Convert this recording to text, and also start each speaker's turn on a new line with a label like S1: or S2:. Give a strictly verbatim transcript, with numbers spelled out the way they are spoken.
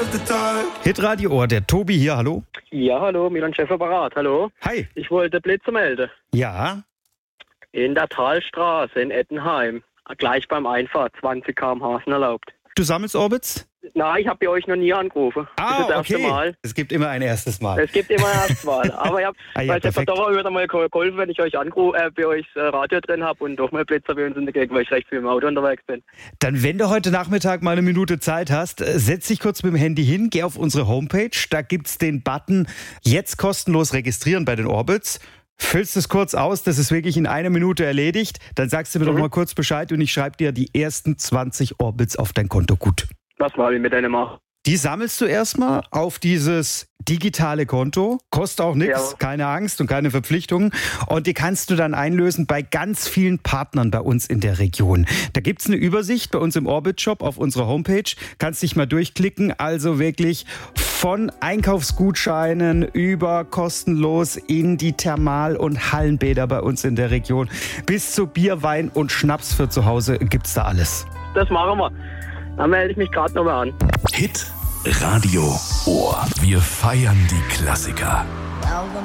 S1: Hitradio Ohr, der Tobi hier, hallo.
S2: Ja, hallo, Milan Schäfer Barat, hallo.
S1: Hi.
S2: Ich wollte Blitze melden.
S1: Ja,
S2: In der Talstraße in Ettenheim. Gleich beim Einfahrt, zwanzig Kilometer pro Stunde sind erlaubt.
S1: du sammelst Orbits?
S2: Nein, ich habe bei euch noch nie angerufen.
S1: Ah,
S2: das ist das erste
S1: okay.
S2: Mal.
S1: Es gibt immer ein erstes Mal.
S2: Es gibt immer ein erstes Mal. Aber ich habe
S1: Ah, ja,
S2: weil ich hab
S1: perfekt.
S2: doch wieder mal geholfen, wenn ich euch anrufe, äh, bei euch äh, Radio drin habe und doch mal Blitzer bei uns in der Gegend, weil ich recht viel im Auto unterwegs bin.
S1: Dann, wenn du heute Nachmittag mal eine Minute Zeit hast, äh, setz dich kurz mit dem Handy hin, geh auf unsere Homepage, da gibt's den Button jetzt kostenlos registrieren bei den Orbits. Füllst es kurz aus, das ist wirklich in einer Minute erledigt. Dann sagst du mir
S2: Mhm.
S1: doch mal kurz Bescheid und ich schreibe dir die ersten zwanzig Orbits auf dein Konto gut.
S2: Was mal ich mit denen mache?
S1: Die sammelst du erstmal auf dieses digitale Konto, kostet auch nichts,
S2: Ja.
S1: keine Angst und keine Verpflichtungen. Und die kannst du dann einlösen bei ganz vielen Partnern bei uns in der Region. Da gibt's eine Übersicht bei uns im Orbit-Shop auf unserer Homepage. Kannst dich mal durchklicken. Also wirklich von Einkaufsgutscheinen über kostenlos in die Thermal- und Hallenbäder bei uns in der Region bis zu Bier, Wein und Schnaps für zu Hause gibt's da alles.
S2: Das machen wir. Dann melde ich mich gerade nochmal an.
S3: Hit Radio Ohr. Wir feiern die Klassiker.